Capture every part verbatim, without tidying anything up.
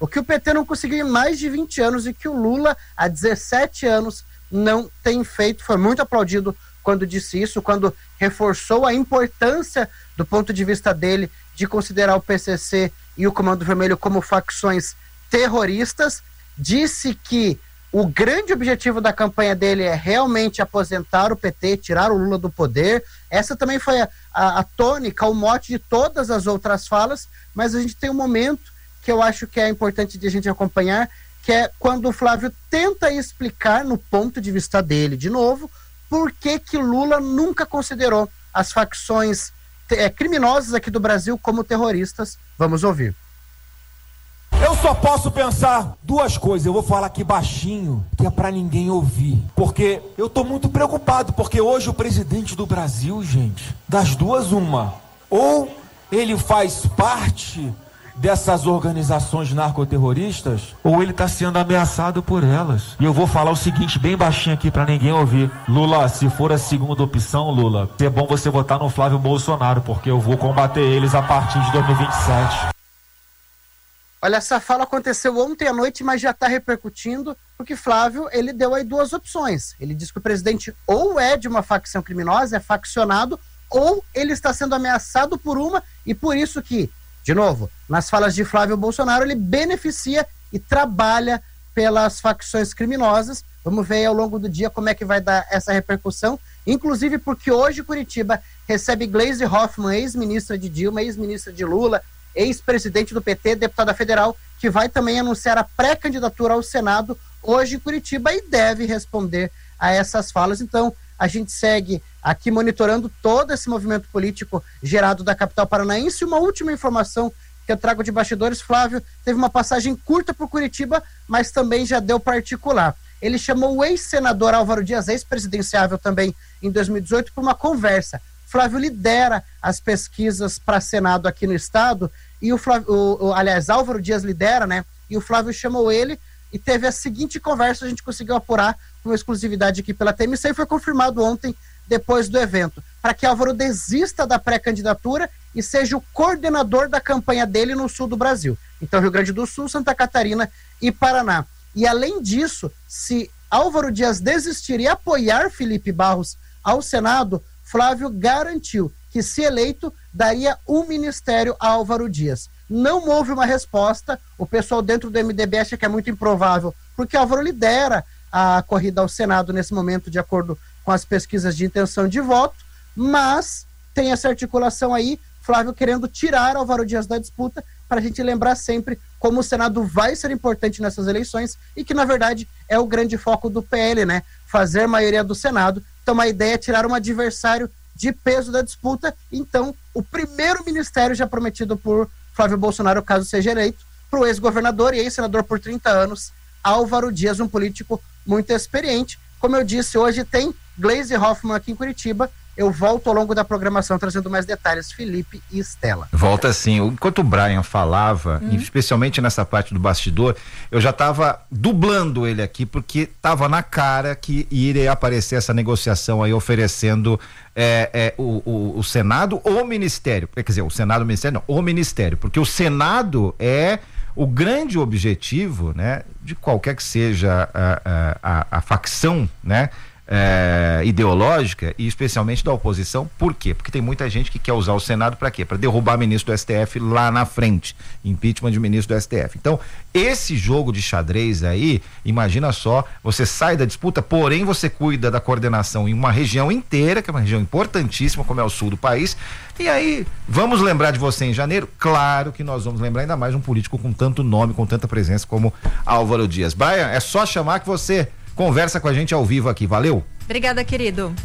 O que o P T não conseguiu em mais de vinte anos e que o Lula, há dezessete anos, não tem feito. Foi muito aplaudido quando disse isso, quando reforçou a importância do ponto de vista dele de considerar o P C C e o Comando Vermelho como facções terroristas. Disse que o grande objetivo da campanha dele é realmente aposentar o P T, tirar o Lula do poder. Essa também foi a, a, a tônica, o mote de todas as outras falas, mas a gente tem um momento que eu acho que é importante de a gente acompanhar, que é quando o Flávio tenta explicar, no ponto de vista dele, de novo, por que que Lula nunca considerou as facções é, criminosas aqui do Brasil como terroristas. Vamos ouvir. Eu só posso pensar duas coisas, eu vou falar aqui baixinho, que é pra ninguém ouvir, porque eu tô muito preocupado, porque hoje o presidente do Brasil, gente, das duas uma, ou ele faz parte dessas organizações narcoterroristas, ou ele tá sendo ameaçado por elas. E eu vou falar o seguinte, bem baixinho aqui pra ninguém ouvir. Lula, se for a segunda opção, Lula, é bom você votar no Flávio Bolsonaro, porque eu vou combater eles a partir de dois mil e vinte e sete. Olha, essa fala aconteceu ontem à noite, mas já está repercutindo, porque Flávio, ele deu aí duas opções. Ele diz que o presidente ou é de uma facção criminosa, é faccionado, ou ele está sendo ameaçado por uma, e por isso que, de novo, nas falas de Flávio Bolsonaro, ele beneficia e trabalha pelas facções criminosas. Vamos ver aí ao longo do dia como é que vai dar essa repercussão, inclusive porque hoje Curitiba recebe Gleisi Hoffmann, ex-ministra de Dilma, ex-ministra de Lula, ex-presidente do P T, deputada federal, que vai também anunciar a pré-candidatura ao Senado hoje em Curitiba e deve responder a essas falas. Então, a gente segue aqui monitorando todo esse movimento político gerado da capital paranaense. Uma última informação que eu trago de bastidores: Flávio teve uma passagem curta por Curitiba, mas também já deu particular. Ele chamou o ex-senador Álvaro Dias, ex-presidenciável também em dois mil e dezoito, para uma conversa. Flávio lidera as pesquisas para Senado aqui no estado, e o Flávio, o, o, aliás, Álvaro Dias lidera, né? E o Flávio chamou ele e teve a seguinte conversa, a gente conseguiu apurar com exclusividade aqui pela T M C, e foi confirmado ontem, depois do evento, para que Álvaro desista da pré-candidatura e seja o coordenador da campanha dele no sul do Brasil. Então, Rio Grande do Sul, Santa Catarina e Paraná. E além disso, se Álvaro Dias desistir e apoiar Felipe Barros ao Senado, Flávio garantiu que, se eleito, daria um ministério a Álvaro Dias. Não houve uma resposta, o pessoal dentro do M D B acha que é muito improvável, porque Álvaro lidera a corrida ao Senado nesse momento, de acordo com as pesquisas de intenção de voto, mas tem essa articulação aí, Flávio querendo tirar Álvaro Dias da disputa, para a gente lembrar sempre como o Senado vai ser importante nessas eleições e que, na verdade, é o grande foco do P L, né? Fazer maioria do Senado. Então, a ideia é tirar um adversário de peso da disputa. Então, o primeiro ministério já prometido por Flávio Bolsonaro, caso seja eleito, para o ex-governador e ex-senador por trinta anos, Álvaro Dias, um político muito experiente. Como eu disse, hoje tem Gleisi Hoffmann aqui em Curitiba. Eu volto ao longo da programação trazendo mais detalhes, Felipe e Estela. Volta sim. Enquanto o Brian falava, Hum. especialmente nessa parte do bastidor, eu já estava dublando ele aqui, porque estava na cara que iria aparecer essa negociação aí oferecendo é, é, o, o, o Senado ou o Ministério. Quer dizer, o Senado ou o Ministério, não, o Ministério, porque o Senado é o grande objetivo, né, de qualquer que seja a, a, a, a facção, né, É, ideológica, e especialmente da oposição. Por quê? Porque tem muita gente que quer usar o Senado para quê? Para derrubar ministro do S T F lá na frente, impeachment de ministro do S T F. Então, esse jogo de xadrez aí, imagina só, você sai da disputa, porém você cuida da coordenação em uma região inteira, que é uma região importantíssima, como é o sul do país, e aí, vamos lembrar de você em janeiro? Claro que nós vamos lembrar, ainda mais um político com tanto nome, com tanta presença como Álvaro Dias. Brian, é só chamar que você conversa com a gente ao vivo aqui, valeu? Obrigada, querido.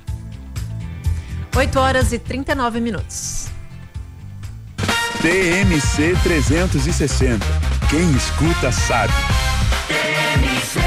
oito horas e trinta e nove minutos. T M C trezentos e sessenta. Quem escuta sabe. T M C.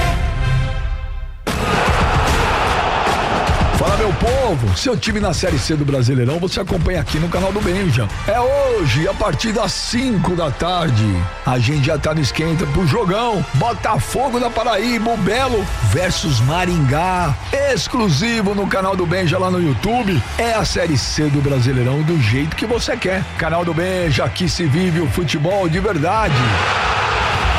Fala, meu povo, seu time na Série C do Brasileirão você acompanha aqui no canal do Benja. É hoje, a partir das cinco da tarde. A gente já tá no esquenta pro jogão Botafogo da Paraíba, o Belo versus Maringá, exclusivo no canal do Benja lá no YouTube. É a Série C do Brasileirão do jeito que você quer. Canal do Benja, aqui se vive o futebol de verdade.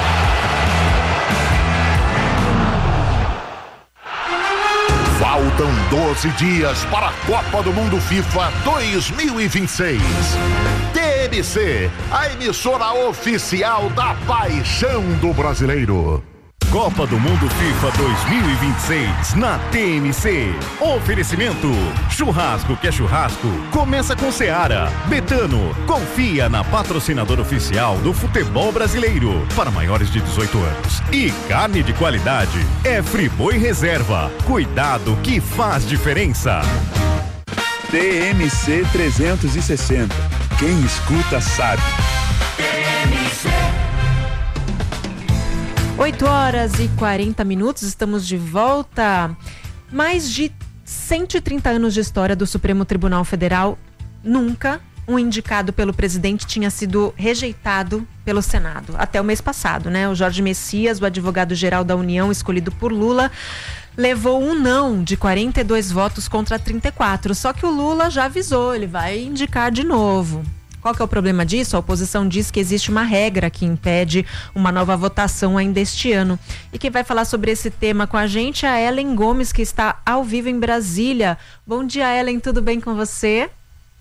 Faltam doze dias para a Copa do Mundo FIFA dois mil e vinte e seis. T M C, a emissora oficial da paixão do brasileiro. Copa do Mundo FIFA dois mil e vinte e seis na T M C. Oferecimento: churrasco que é churrasco, começa com Seara. Betano, confia na patrocinadora oficial do futebol brasileiro para maiores de dezoito anos. E carne de qualidade é Friboi Reserva. Cuidado que faz diferença. T M C trezentos e sessenta. Quem escuta sabe. oito horas e quarenta minutos, estamos de volta. Mais de cento e trinta anos de história do Supremo Tribunal Federal, nunca um indicado pelo presidente tinha sido rejeitado pelo Senado. Até o mês passado, né? O Jorge Messias, o advogado-geral da União, escolhido por Lula, levou um não de quarenta e dois votos contra trinta e quatro. Só que o Lula já avisou, ele vai indicar de novo. Qual que é o problema disso? A oposição diz que existe uma regra que impede uma nova votação ainda este ano. E quem vai falar sobre esse tema com a gente é a Ellen Gomes, que está ao vivo em Brasília. Bom dia, Ellen, tudo bem com você?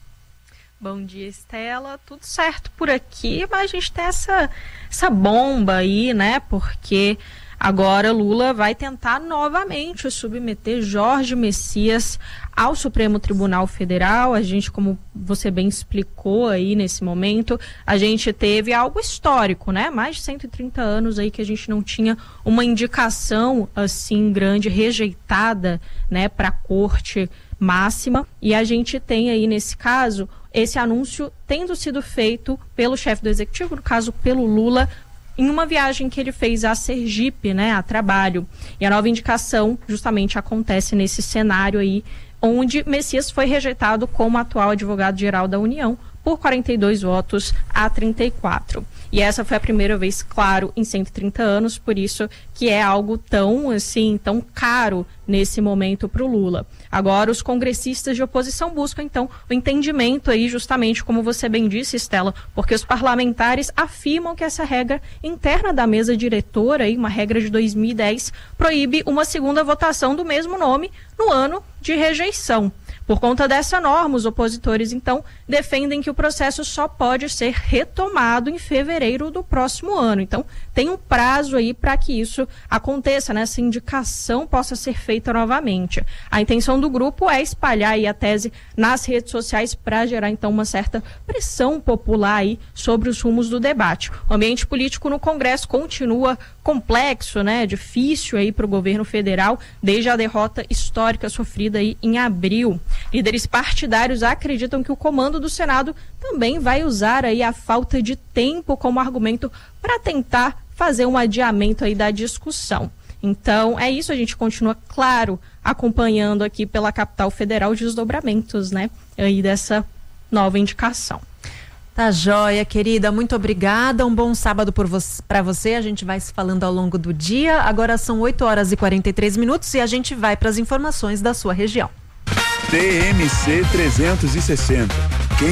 Bom dia, Estela. Tudo certo por aqui, mas a gente tem essa, essa bomba aí, né? Porque agora Lula vai tentar novamente submeter Jorge Messias ao Supremo Tribunal Federal. A gente, como você bem explicou aí nesse momento, a gente teve algo histórico, né? Mais de cento e trinta anos aí que a gente não tinha uma indicação assim grande, rejeitada, né, para a Corte Máxima. E a gente tem aí nesse caso esse anúncio tendo sido feito pelo chefe do Executivo, no caso pelo Lula, em uma viagem que ele fez a Sergipe, né, a trabalho. E a nova indicação justamente acontece nesse cenário aí, onde Messias foi rejeitado como atual advogado-geral da União por quarenta e dois votos a trinta e quatro. E essa foi a primeira vez, claro, em cento e trinta anos, por isso que é algo tão, assim, tão caro nesse momento para o Lula. Agora, os congressistas de oposição buscam, então, o entendimento aí, justamente como você bem disse, Estela, porque os parlamentares afirmam que essa regra interna da mesa diretora, aí, uma regra de dois mil e dez, proíbe uma segunda votação do mesmo nome no ano de rejeição. Por conta dessa norma, os opositores, então, defendem que o processo só pode ser retomado em fevereiro do próximo ano. Então, tem um prazo aí para que isso aconteça, né? Essa indicação possa ser feita novamente. A intenção do grupo é espalhar aí a tese nas redes sociais para gerar, então, uma certa pressão popular aí sobre os rumos do debate. O ambiente político no Congresso continua complexo, né? Difícil aí para o governo federal, desde a derrota histórica sofrida aí em abril. Líderes partidários acreditam que o comando do Senado também vai usar aí a falta de tempo como argumento para tentar fazer um adiamento aí da discussão. Então, é isso, a gente continua, claro, acompanhando aqui pela capital federal os desdobramentos, né, aí dessa nova indicação. Tá joia, querida, muito obrigada, um bom sábado para você, a gente vai se falando ao longo do dia. Agora são oito horas e quarenta e três minutos e a gente vai para as informações da sua região. T M C trezentos e sessenta.